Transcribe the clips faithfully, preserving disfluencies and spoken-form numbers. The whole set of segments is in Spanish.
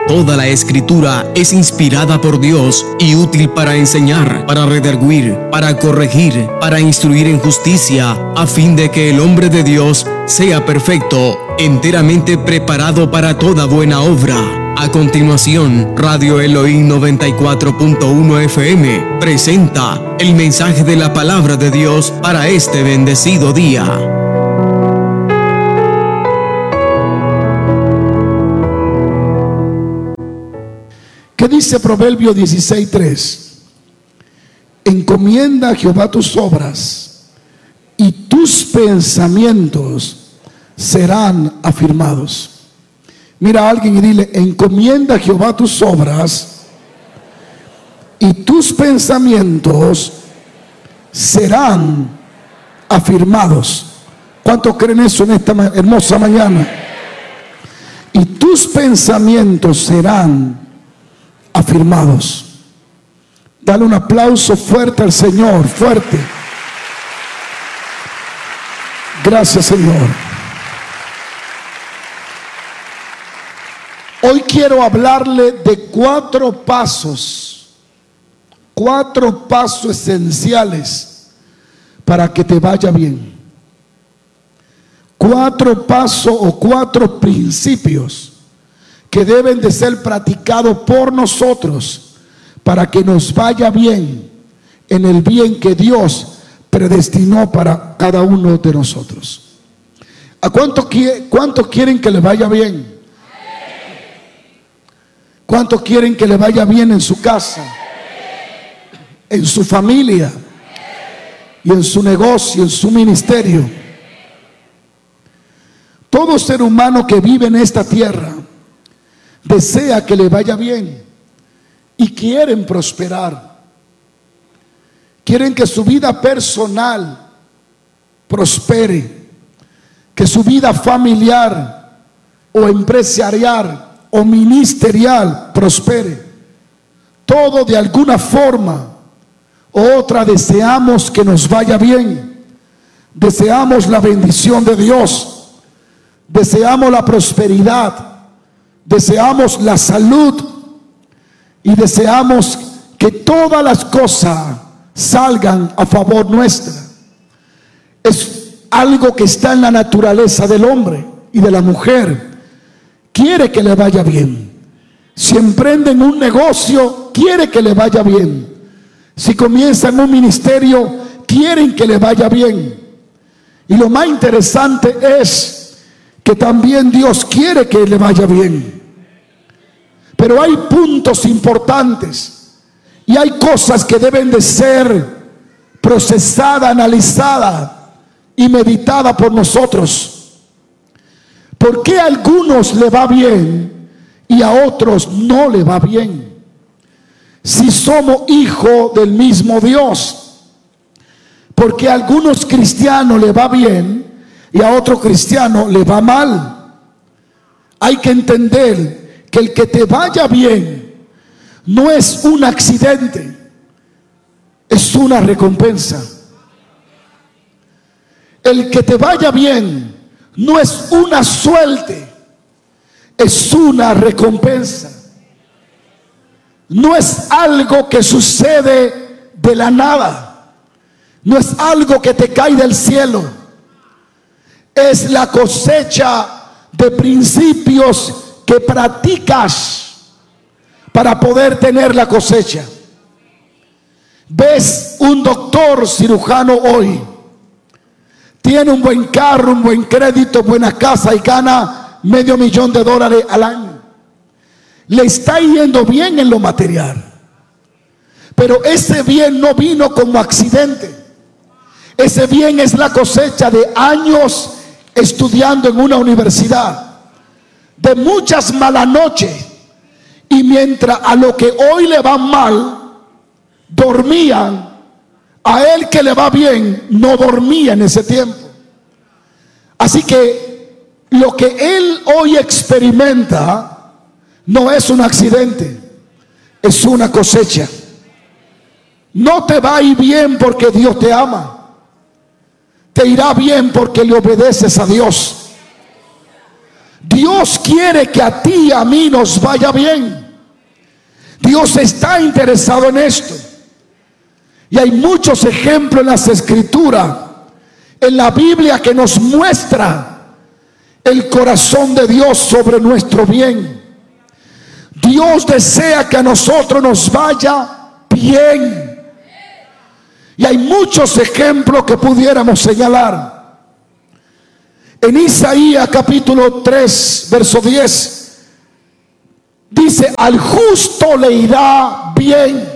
Toda la Escritura es inspirada por Dios y útil para enseñar, para redarguir, para corregir, para instruir en justicia, a fin de que el hombre de Dios sea perfecto, enteramente preparado para toda buena obra. A continuación, Radio Elohim noventa y cuatro punto uno F M presenta el mensaje de la palabra de Dios para este bendecido día. ¿Qué dice Proverbio dieciséis tres? Encomienda a Jehová tus obras y tus pensamientos serán afirmados. Mira a alguien y dile: encomienda a Jehová tus obras y tus pensamientos serán afirmados. ¿Cuántos creen eso en esta hermosa mañana? Y tus pensamientos serán afirmados. Dale un aplauso fuerte al Señor, fuerte. Gracias, Señor. Hoy quiero hablarle de cuatro pasos, cuatro pasos esenciales para que te vaya bien. Cuatro pasos o cuatro principios que deben de ser practicados por nosotros para que nos vaya bien en el bien que Dios predestinó para cada uno de nosotros. ¿A cuántos cuánto quieren que le vaya bien? ¿Cuántos quieren que le vaya bien en su casa, en su familia y en su negocio, en su ministerio? Todo ser humano que vive en esta tierra desea que le vaya bien y quieren prosperar. Quieren que su vida personal prospere, que su vida familiar o empresarial o ministerial prospere. Todo de alguna forma u otra deseamos que nos vaya bien. Deseamos la bendición de Dios, deseamos la prosperidad, deseamos la salud y deseamos que todas las cosas salgan a favor nuestra. Es algo que está en la naturaleza del hombre y de la mujer. Quiere que le vaya bien. Si emprenden un negocio, quiere que le vaya bien. Si comienzan un ministerio, quieren que le vaya bien. Y lo más interesante es que también Dios quiere que le vaya bien. Pero hay puntos importantes y hay cosas que deben de ser procesadas, analizadas y meditadas por nosotros. ¿Por qué a algunos le va bien y a otros no le va bien? Si somos hijos del mismo Dios. ¿Por qué a algunos cristianos le va bien y a otros cristianos le va mal? Hay que entender que el que te vaya bien no es un accidente, es una recompensa. El que te vaya bien no es una suerte, es una recompensa. No es algo que sucede de la nada, no es algo que te cae del cielo. Es la cosecha de principios que practicas para poder tener la cosecha. Ves un doctor cirujano hoy, tiene un buen carro, un buen crédito, buena casa y gana medio millón de dólares al año. Le está yendo bien en lo material, pero ese bien no vino como accidente. Ese bien es la cosecha de años estudiando en una universidad, de muchas malas noches, y mientras a lo que hoy le va mal dormían, a él que le va bien no dormía en ese tiempo. Así que lo que él hoy experimenta no es un accidente, es una cosecha. No te va a ir bien porque Dios te ama, te irá bien porque le obedeces a Dios. Dios quiere que a ti y a mí nos vaya bien. Dios está interesado en esto. Y hay muchos ejemplos en las Escrituras, en la Biblia, que nos muestra el corazón de Dios sobre nuestro bien. Dios desea que a nosotros nos vaya bien. Y hay muchos ejemplos que pudiéramos señalar. En Isaías capítulo tres, verso diez, dice: al justo le irá bien.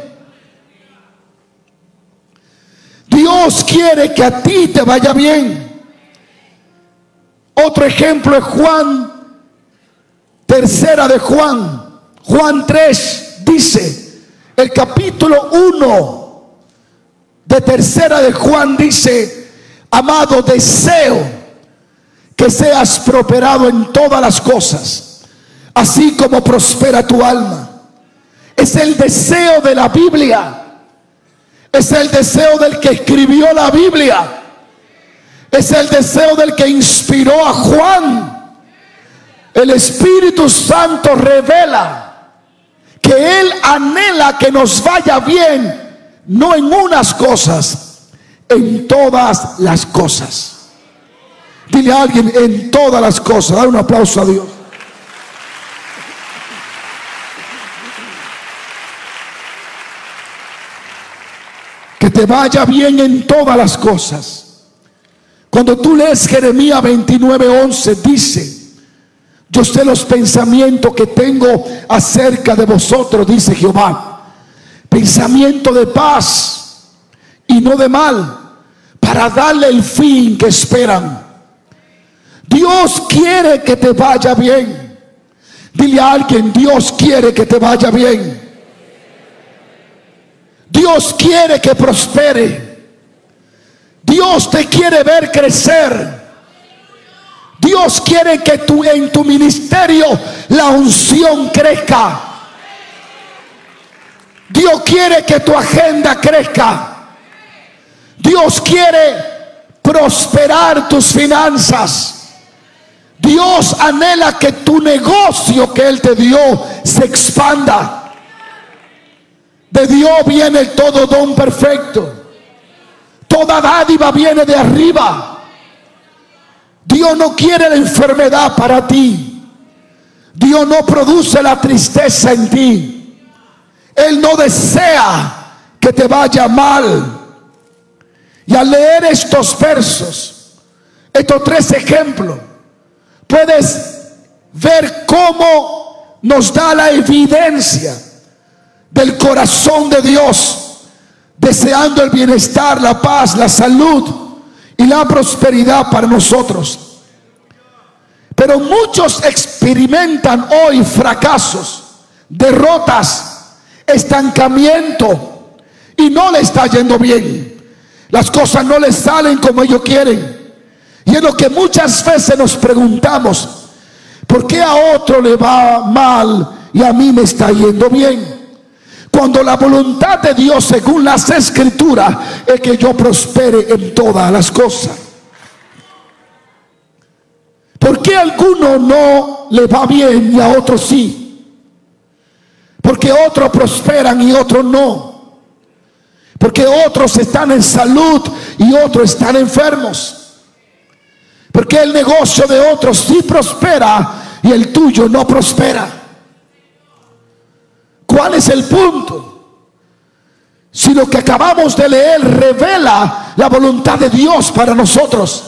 Dios quiere que a ti te vaya bien. Otro ejemplo es Juan, tercera de Juan, Juan tres, dice, el capítulo uno de tercera de Juan dice: amado, deseo que seas prosperado en todas las cosas, así como prospera tu alma. Es el deseo de la Biblia. Es el deseo del que escribió la Biblia. Es el deseo del que inspiró a Juan. El Espíritu Santo revela que Él anhela que nos vaya bien, no en unas cosas, en todas las cosas. Dile a alguien: en todas las cosas. Dale un aplauso a Dios. Que te vaya bien en todas las cosas. Cuando tú lees Jeremías veintinueve, once, dice: yo sé los pensamientos que tengo acerca de vosotros, dice Jehová, pensamiento de paz y no de mal, para darle el fin que esperan. Dios quiere que te vaya bien. Dile a alguien: Dios quiere que te vaya bien. Dios quiere que prospere. Dios te quiere ver crecer. Dios quiere que tú, en tu ministerio, la unción crezca. Dios quiere que tu agenda crezca. Dios quiere prosperar tus finanzas. Dios anhela que tu negocio que Él te dio se expanda. De Dios viene el todo don perfecto. Toda dádiva viene de arriba. Dios no quiere la enfermedad para ti. Dios no produce la tristeza en ti. Él no desea que te vaya mal. Y al leer estos versos, estos tres ejemplos, puedes ver cómo nos da la evidencia del corazón de Dios, deseando el bienestar, la paz, la salud y la prosperidad para nosotros. Pero muchos experimentan hoy fracasos, derrotas, estancamiento, y no le está yendo bien. Las cosas no les salen como ellos quieren. Y es lo que muchas veces nos preguntamos: ¿por qué a otro le va mal y a mí me está yendo bien? Cuando la voluntad de Dios, según las Escrituras, es que yo prospere en todas las cosas. ¿Por qué a alguno no le va bien y a otros sí? Porque otros prosperan y otros no. Porque otros están en salud y otros están enfermos. Porque el negocio de otros sí prospera y el tuyo no prospera. ¿Cuál es el punto? Si lo que acabamos de leer revela la voluntad de Dios para nosotros.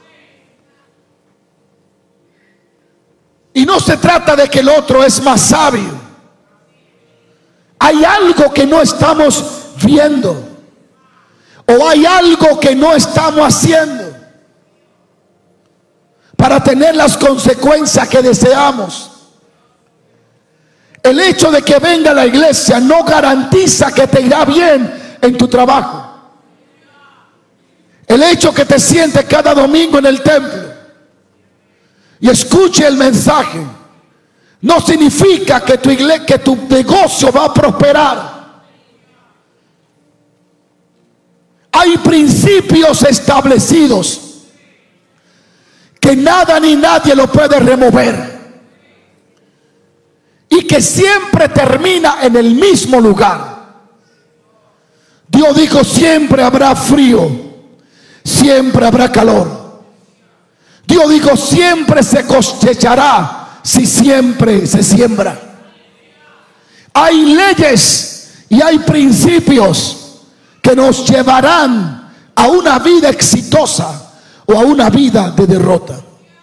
Y no se trata de que el otro es más sabio. Hay algo que no estamos viendo, o hay algo que no estamos haciendo para tener las consecuencias que deseamos. El hecho de que venga a la iglesia no garantiza que te irá bien en tu trabajo. El hecho que te sientes cada domingo en el templo y escuche el mensaje no significa que tu iglesia, que tu negocio va a prosperar. Hay principios establecidos que nada ni nadie lo puede remover. y que siempre termina en el mismo lugar. Dios dijo: siempre habrá frío, siempre habrá calor. Dios dijo: siempre se cosechará si siempre se siembra. Hay leyes y hay principios que nos llevarán a una vida exitosa o a una vida de derrota.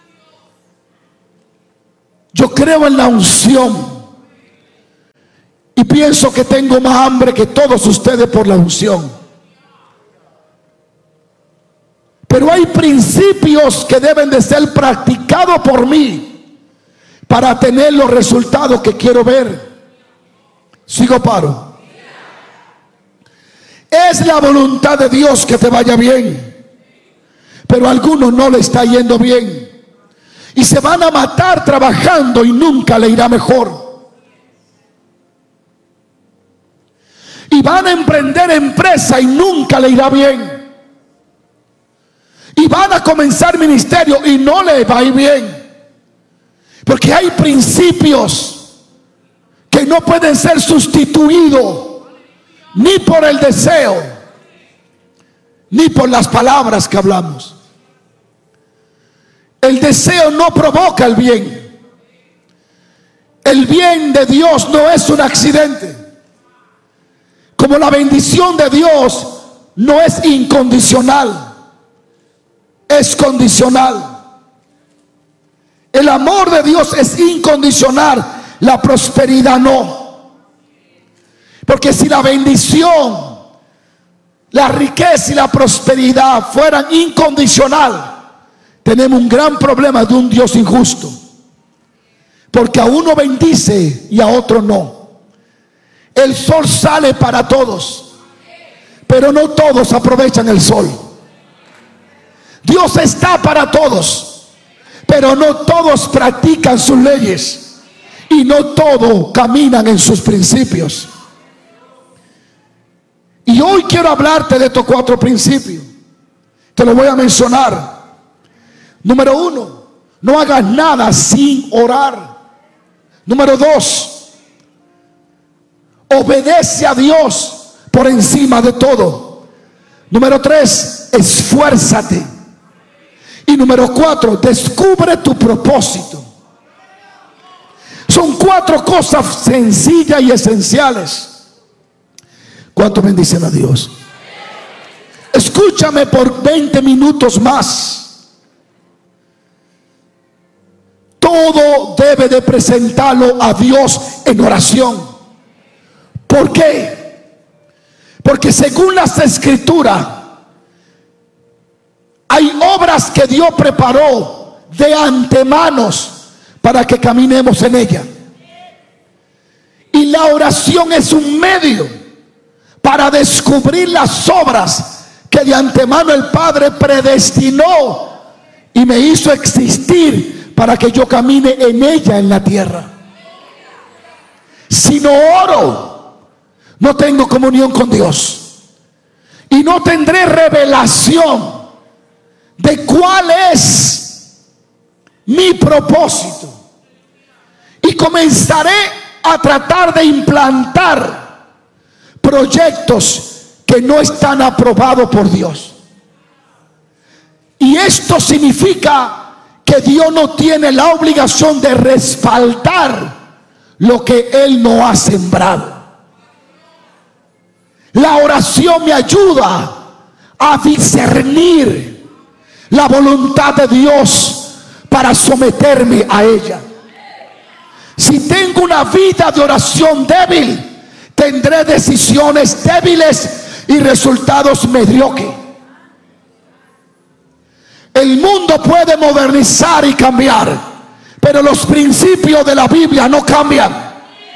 Yo creo en la unción y pienso que tengo más hambre que todos ustedes por la unción. Pero hay principios que deben de ser practicados por mí para tener los resultados que quiero ver. Sigo, paro. Es la voluntad de Dios que te vaya bien, pero a algunos no le está yendo bien y se van a matar trabajando y nunca le irá mejor. Y van a emprender empresa y nunca le irá bien. Y van a comenzar ministerio y no le va a ir bien. Porque hay principios que no pueden ser sustituidos ni por el deseo, ni por las palabras que hablamos. El deseo no provoca el bien. El bien de Dios no es un accidente. Como la bendición de Dios no es incondicional, es condicional. El amor de Dios es incondicional, la prosperidad no. Porque si la bendición, la riqueza y la prosperidad fueran incondicional, tenemos un gran problema de un Dios injusto. Porque a uno bendice y a otro no. El sol sale para todos, pero no todos aprovechan el sol. Dios está para todos, pero no todos practican sus leyes y no todos caminan en sus principios. Y hoy quiero hablarte de estos cuatro principios. Te los voy a mencionar. Número uno, no hagas nada sin orar. Número dos, obedece a Dios por encima de todo. Número tres, esfuérzate. Y número cuatro, descubre tu propósito. Son cuatro cosas sencillas y esenciales. ¿Cuánto bendicen a Dios? Escúchame por veinte minutos más. Todo debe de presentarlo a Dios en oración. ¿Por qué? Porque según las escrituras, hay obras que Dios preparó de antemano para que caminemos en ella. Y la oración es un medio para descubrir las obras que de antemano el Padre predestinó y me hizo existir para que yo camine en ella en la tierra. Si no oro, no tengo comunión con Dios y no tendré revelación de cuál es mi propósito, y comenzaré a tratar de implantar proyectos que no están aprobados por Dios. Y esto significa que Dios no tiene la obligación de respaldar lo que Él no ha sembrado. La oración me ayuda a discernir la voluntad de Dios para someterme a ella. Si tengo una vida de oración débil, tendré decisiones débiles y resultados mediocres. El mundo puede modernizar y cambiar, pero los principios de la Biblia no cambian.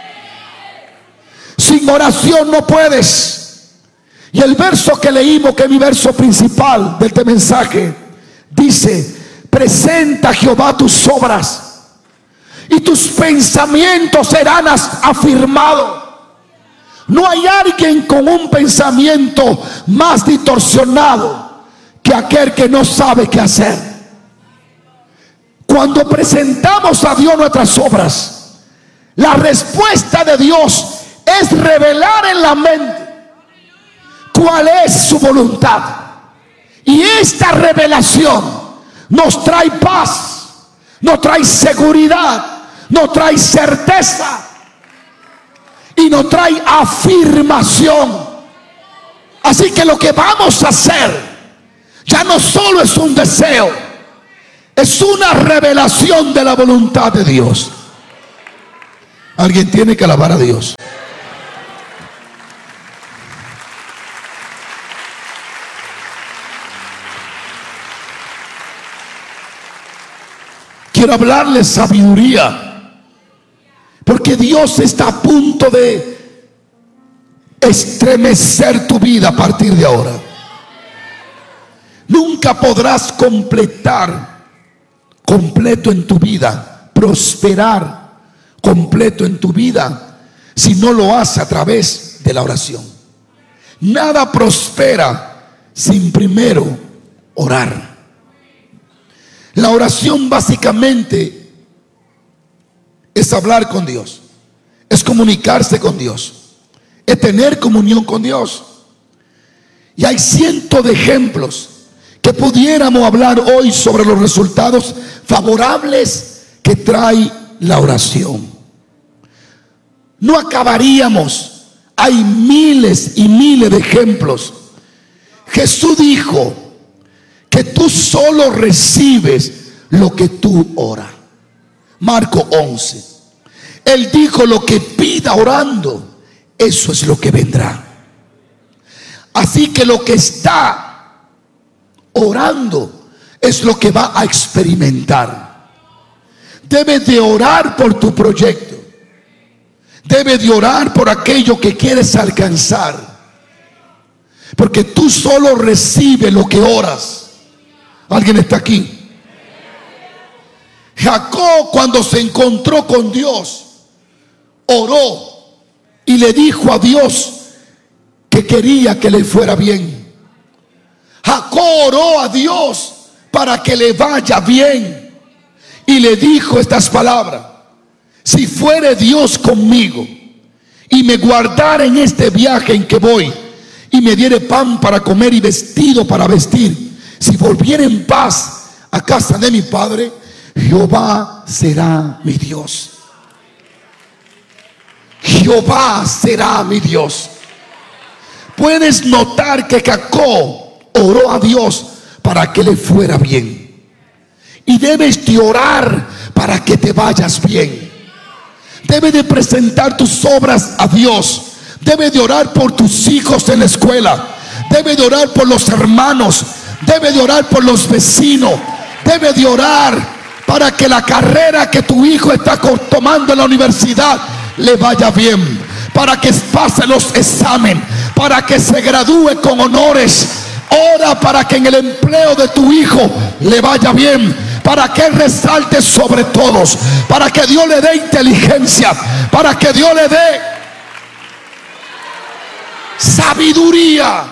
Sin oración no puedes. Y el verso que leímos, que es mi verso principal de este mensaje, dice: presenta a Jehová tus obras y tus pensamientos serán afirmados. No hay alguien con un pensamiento más distorsionado que aquel que no sabe qué hacer. Cuando presentamos a Dios nuestras obras, La respuesta de Dios es revelar en la mente cuál es su voluntad. Y esta revelación nos trae paz, nos trae seguridad, nos trae certeza y nos trae afirmación. Así que lo que vamos a hacer ya no solo es un deseo, es una revelación de la voluntad de Dios. Alguien tiene que alabar a Dios. Quiero hablarles sabiduría, porque Dios está a punto de estremecer tu vida a partir de ahora. Nunca podrás completar completo en tu vida, prosperar completo en tu vida, si no lo haces a través de la oración. Nada prospera sin primero orar. La oración básicamente es hablar con Dios, es comunicarse con Dios, es tener comunión con Dios. Y hay cientos de ejemplos que pudiéramos hablar hoy sobre los resultados favorables que trae la oración. No acabaríamos. Hay miles y miles de ejemplos. Jesús dijo que tú solo recibes lo que tú oras. Marco once. Él dijo: lo que pida orando, eso es lo que vendrá. Así que lo que está orando es lo que va a experimentar. Debes de orar por tu proyecto. Debes de orar por aquello que quieres alcanzar. Porque tú solo recibes lo que oras. ¿Alguien está aquí? Jacob, cuando se encontró con Dios, oró y le dijo a Dios que quería que le fuera bien. Jacob oró a Dios para que le vaya bien y le dijo estas palabras: si fuere Dios conmigo y me guardara en este viaje en que voy, y me diere pan para comer y vestido para vestir, si volviera en paz a casa de mi padre, Jehová será mi Dios. Jehová será mi Dios. Puedes notar que Jacob oró a Dios para que le fuera bien. Y debes de orar para que te vayas bien. Debes de presentar tus obras a Dios. Debes de orar por tus hijos en la escuela. Debes de orar por los hermanos. Debes de orar por los vecinos. Debes de orar para que la carrera que tu hijo está tomando en la universidad le vaya bien, para que pase los exámenes, para que se gradúe con honores. Ora para que en el empleo de tu hijo le vaya bien, para que él resalte sobre todos, para que Dios le dé inteligencia, para que Dios le dé sabiduría.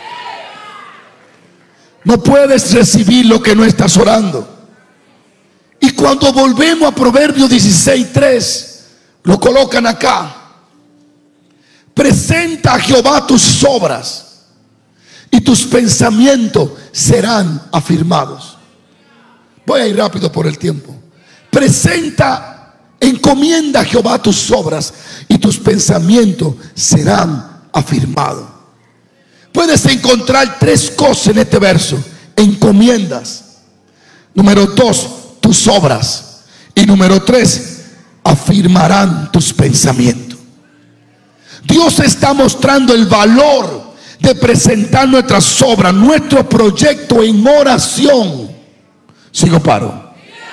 No puedes recibir lo que no estás orando. Y cuando volvemos a Proverbios dieciséis tres, lo colocan acá: presenta a Jehová tus obras y tus pensamientos serán afirmados. Voy a ir rápido por el tiempo. Presenta, encomienda a Jehová tus obras y tus pensamientos serán afirmados. Puedes encontrar tres cosas en este verso: encomiendas, número dos, tus obras, y número tres, afirmarán tus pensamientos. Dios está mostrando el valor de presentar nuestras obras, nuestro proyecto en oración. Sigo paro.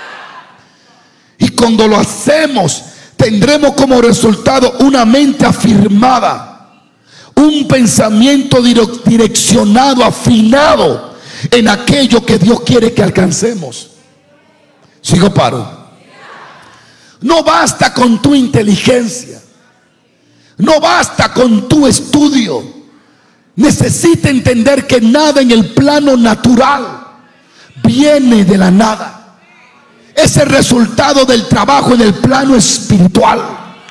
Y cuando lo hacemos, tendremos como resultado una mente afirmada, un pensamiento direccionado, afinado en aquello que Dios quiere que alcancemos. Sigo paro. No basta con tu inteligencia, no basta con tu estudio. Necesita entender que nada en el plano natural viene de la nada. Es el resultado del trabajo en el plano espiritual.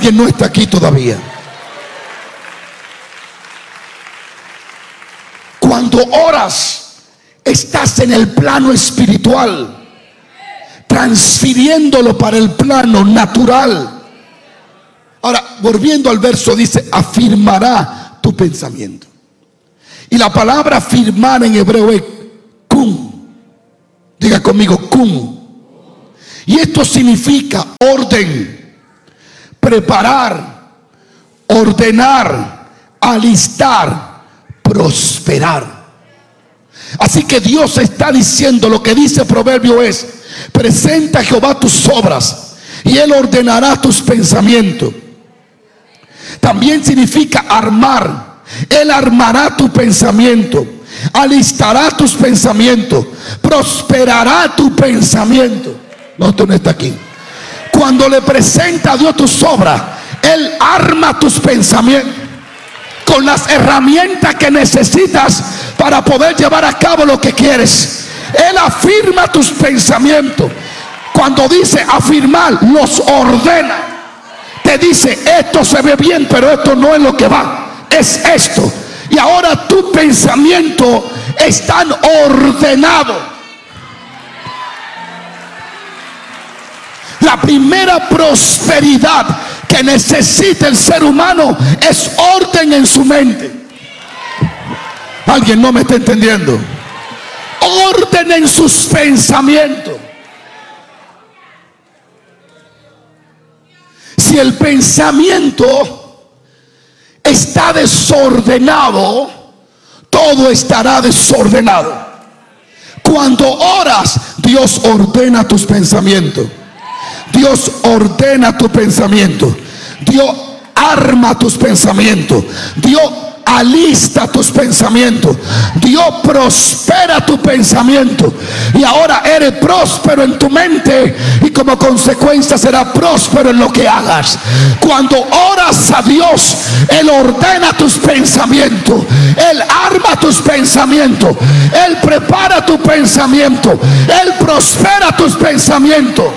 Alguien no está aquí todavía. Cuando oras, estás en el plano espiritual, transfiriéndolo para el plano natural. Ahora, volviendo al verso, dice: afirmará tu pensamiento. Y la palabra afirmar en hebreo es kun. Diga conmigo, kun. Y esto significa orden, preparar, ordenar, alistar, prosperar. Así que Dios está diciendo, lo que dice el proverbio es: presenta a Jehová tus obras y Él ordenará tus pensamientos. También significa armar. Él armará tu pensamiento, alistará tus pensamientos, prosperará tu pensamiento. No, tú no estás aquí. Cuando le presenta a Dios tus obras, Él arma tus pensamientos con las herramientas que necesitas para poder llevar a cabo lo que quieres. Él afirma tus pensamientos. Cuando dice afirmar, los ordena. Te dice: esto se ve bien, pero esto no es lo que va, es esto. Y ahora tu pensamiento están ordenados. La primera prosperidad que necesita el ser humano es orden en su mente. Alguien no me está entendiendo. Orden en sus pensamientos. Si el pensamiento está desordenado, todo estará desordenado. Cuando oras, Dios ordena tus pensamientos. Dios ordena tu pensamiento. Dios arma tus pensamientos. Dios alista tus pensamientos. Dios prospera tu pensamiento. Y ahora eres próspero en tu mente, y como consecuencia será próspero en lo que hagas. Cuando oras a Dios, Él ordena tus pensamientos, Él arma tus pensamientos, Él prepara tu pensamiento, Él prospera tus pensamientos.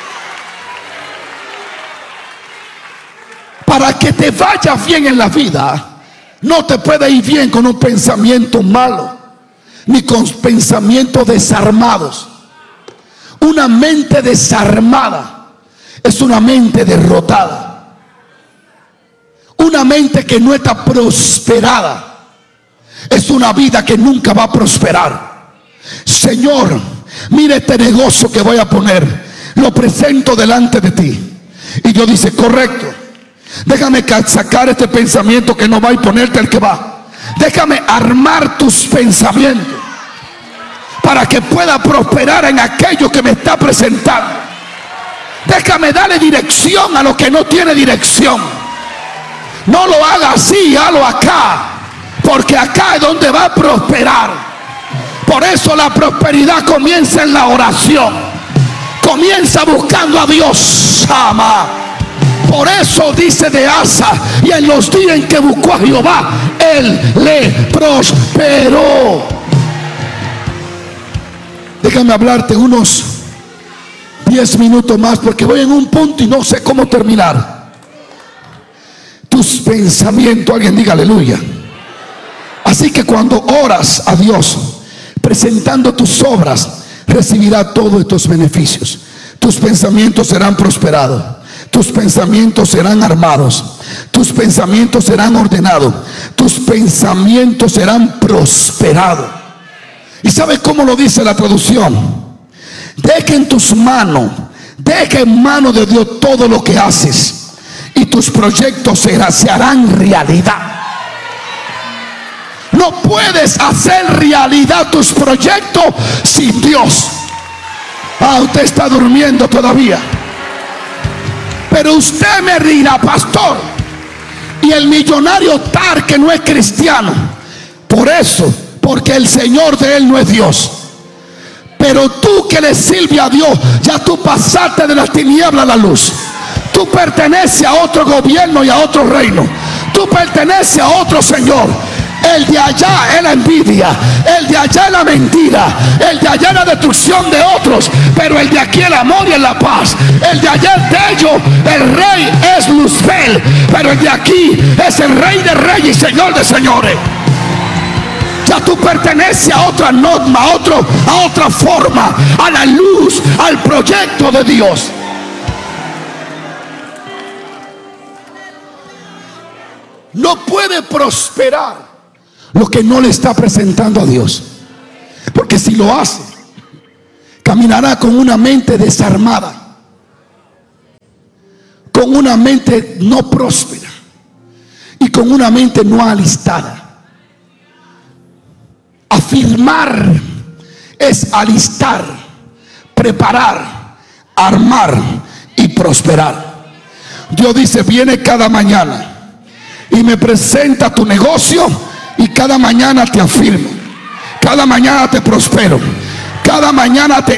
Para que te vaya bien en la vida, no te puede ir bien con un pensamiento malo, ni con pensamientos desarmados. Una mente desarmada es una mente derrotada. Una mente que no está prosperada es una vida que nunca va a prosperar. Señor, mira este negocio que voy a poner, lo presento delante de ti. Y Dios dice: correcto, déjame sacar este pensamiento que no va y ponerte el que va. Déjame armar tus pensamientos para que pueda prosperar en aquello que me está presentando. Déjame darle dirección a lo que no tiene dirección. No lo haga así, hazlo acá, porque acá es donde va a prosperar. Por eso la prosperidad comienza en la oración. Comienza buscando a Dios. Ama. Por eso dice de Asa: y en los días en que buscó a Jehová, Él le prosperó. Déjame hablarte unos diez minutos más, porque voy en un punto y no sé cómo terminar. Tus pensamientos, alguien diga aleluya. Así que cuando oras a Dios, presentando tus obras, recibirá todos estos beneficios. Tus pensamientos serán prosperados. Tus pensamientos serán armados. Tus pensamientos serán ordenados. Tus pensamientos serán prosperados. ¿Y sabes cómo lo dice la traducción? Deja en tus manos, deja en manos de Dios todo lo que haces, y tus proyectos se, se harán realidad. No puedes hacer realidad tus proyectos sin Dios. Ah, usted está durmiendo todavía. Pero usted me dirá: pastor, y el millonario tal que no es cristiano. Por eso, porque el Señor de él no es Dios. Pero tú que le sirves a Dios, ya tú pasaste de las tinieblas a la luz. Tú perteneces a otro gobierno y a otro reino. Tú perteneces a otro Señor. El de allá es la envidia, el de allá es la mentira, el de allá es la destrucción de otros, pero el de aquí es el amor y es la paz. El de allá es de ellos, el rey es Luzbel, pero el de aquí es el rey de reyes y señor de señores. Ya tú perteneces a otra norma, a, otro, a otra forma, a la luz, al proyecto de Dios. No puede prosperar lo que no le está presentando a Dios, porque si lo hace, caminará con una mente desarmada, con una mente no próspera y con una mente no alistada. Afirmar es alistar, preparar, armar y prosperar. Dios dice: viene cada mañana y me presenta tu negocio, y cada mañana te afirmo, cada mañana te prospero, cada mañana te